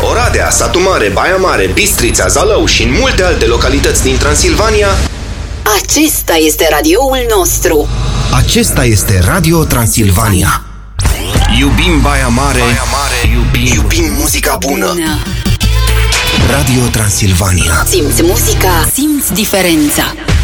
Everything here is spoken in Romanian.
Oradea, Satu Mare, Baia Mare, Bistrița, Zalău și în multe alte localități din Transilvania. Acesta este radioul nostru. Acesta este Radio Transilvania. Iubim Baia Mare, iubim muzica bună. Radio Transilvania. Simți muzica, simți diferența.